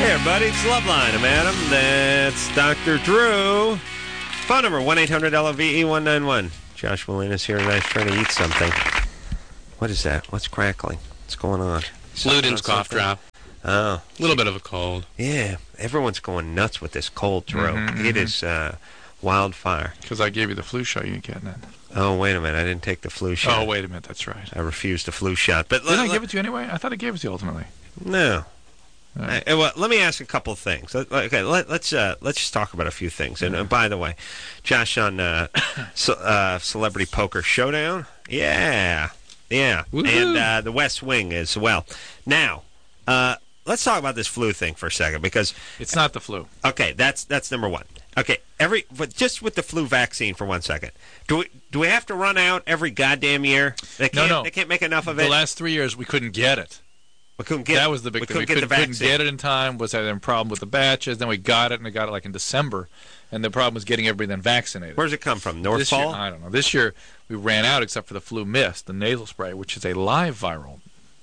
everybody, it's Loveline. I'm Adam. That's Dr. Drew. Phone number 1-800-LOVE-191. Josh Molina's here tonight trying to eat something. What is that? What's crackling? What's going on? Luden's cough drop. Oh. A little bit of a cold. Yeah, everyone's going nuts with this cold, Drew. It is wildfire. Because I gave you the flu shot, you ain't getting it. Oh, wait a minute. I didn't take the flu shot. Oh, wait a minute. That's right. I refused the flu shot. But Didn't I give it to you anyway? I thought I gave it to you ultimately. No. Right. Well, let me ask a couple of things. Okay, let's just talk about a few things. And by the way, Josh on Celebrity Poker Showdown, yeah, Woo-hoo. And The West Wing as well. Now, let's talk about this flu thing for a second because It's not the flu. okay, that's number one. Okay, but just with the flu vaccine for 1 second, do we have to run out every goddamn year? They can't make enough of it. The last 3 years, we couldn't get it. We couldn't get That was the big thing. We couldn't get it in time. Was having a problem with the batches. Then we got it, and we got it like in December. And the problem was getting everybody then vaccinated. Where's it come from? North This Pole? year, I don't know. This year, we ran out except for the flu mist, the nasal spray, which is a live viral.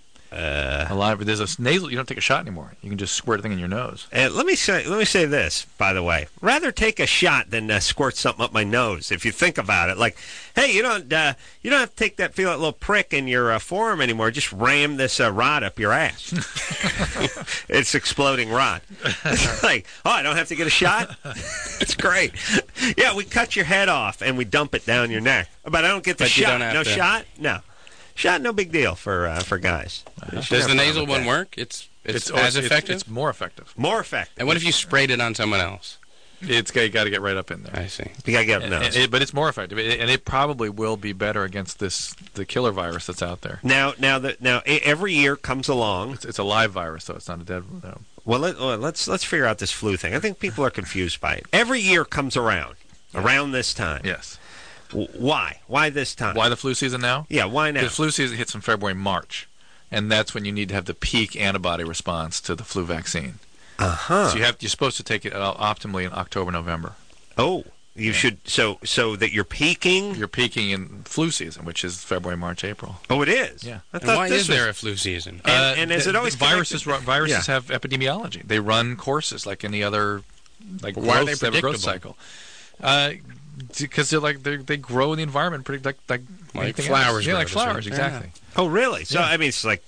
There's a nasal. You don't take a shot anymore. You can just squirt a thing in your nose. And let me say this, by the way. Rather take a shot than squirt something up my nose. If you think about it, like, hey, you don't have to take that little prick in your forearm anymore. Just ram this rod up your ass. It's exploding rod. It's like, oh, I don't have to get a shot. It's great. Yeah, we cut your head off and we dump it down your neck, but I don't get the But you shot. don't have No to. shot. No. Shot, no big deal for guys. Does the nasal one work? It's as effective? It's more effective. More effective. And what if you sprayed it on someone else? You got to get right up in there. I see. You gotta get up nose. But it's more effective, and it probably will be better against the killer virus that's out there. Now, every year comes along. It's a live virus, though. It's not a dead. No. Well, let's figure out this flu thing. I think people are confused by it. Every year comes around this time. Yes. Why? Why this time? Why the flu season now? Yeah, why now? The flu season hits in February, March, and that's when you need to have the peak antibody response to the flu vaccine. Uh-huh. So you're supposed to take it optimally in October, November. Oh, you should so that you're peaking. You're peaking in flu season, which is February, March, April. Oh, it is. Yeah. I And thought why this is was- there a flu season? And is it always viruses connected? have epidemiology? They run courses like any other Why are they have a growth predictable? cycle. Because they grow in the environment pretty like anything flowers else. Yeah, grow like to a certain- flowers, exactly. Oh, really? So Yeah. I mean, it's like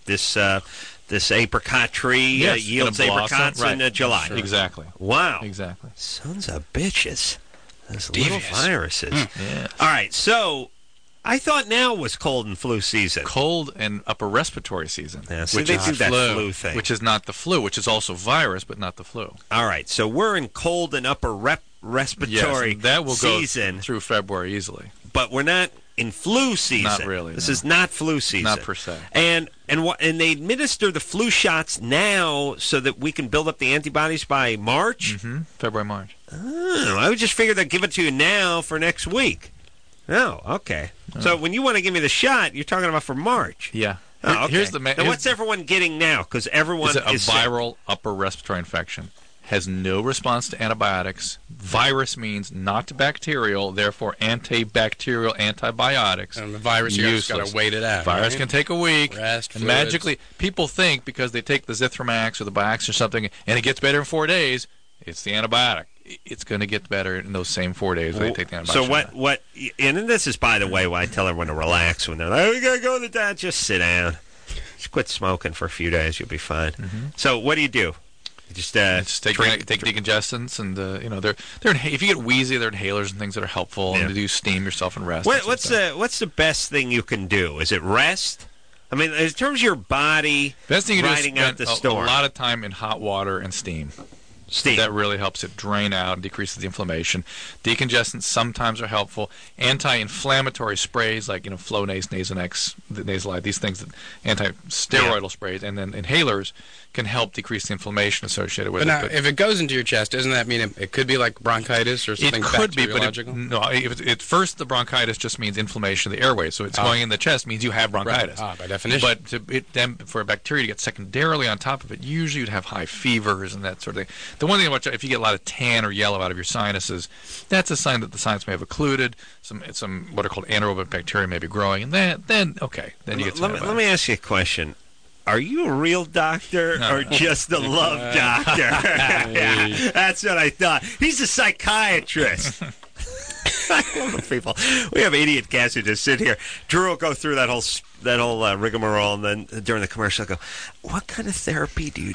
this apricot tree Yes, yields gonna blossom, apricots in right. July. Sure. Exactly. Wow. Exactly. Sons of bitches. Those Devious. little viruses. Yeah. All right, so I thought now was cold and flu season. Cold and upper respiratory season, Yeah, see, which they is do that flu, flu thing. which is not the flu, which is also virus, but not the flu. All right, so we're in cold and upper respiratory and that will season, go through February easily. but we're not in flu season. Not really, This no. is not flu season. Not per se. And they administer the flu shots now so that we can build up the antibodies by March? Mm-hmm. February, March. Oh, I would just figure they'd give it to you now for next week. Oh, okay. So when you want to give me the shot, you're talking about for March. Yeah. Oh, okay. Here's the now, what's everyone getting now? Because everyone a is sick. viral upper respiratory infection. Has no response to antibiotics. Virus means not bacterial, therefore antibacterial antibiotics. And the virus, you just got useless. to wait it out. Virus right? can take a week. Rest, and fluids. magically, people think because they take the Zithromax or the Biox or something, and it gets better in 4 days, it's the antibiotic. It's going to get better in those same 4 days when they take the antibiotic. So what? And this is, by the way, why I tell everyone to relax when they're like, "Oh, we gotta go to the doctor." Just sit down. Just quit smoking for a few days. You'll be fine. So what do? You just Just take drink. decongestants, and they're if you get wheezy, they're inhalers and things that are helpful, Yeah. and to do steam yourself and rest. What's the best thing you can do? Is it rest? I mean, in terms of your body best thing you do is riding out spend the a storm. lot of time in hot water and steam. Steam. That really helps it drain out and decreases the inflammation. Decongestants sometimes are helpful. Anti-inflammatory sprays like Flonase, Nasonex, Nasalide, these things, anti-steroidal sprays, and then inhalers can help decrease the inflammation associated with But now, it. if it goes into your chest, doesn't that mean it could be like bronchitis or something It could be, but bacteriological? at first the bronchitis just means inflammation of the airways. So it's going in the chest means you have bronchitis. Right. By definition. But then for a bacteria to get secondarily on top of it, usually you'd have high fevers and that sort of thing. The one thing to watch out, if you get a lot of tan or yellow out of your sinuses, that's a sign that the sinus may have occluded. Some what are called anaerobic bacteria may be growing, and then you get some Let me ask you a question. are you a real doctor or just a love doctor? Yeah, that's what I thought. He's a psychiatrist. I love the people. We have idiot cats who just sit here. Drew will go through that whole rigmarole, and then during the commercial, I'll go, what kind of therapy do you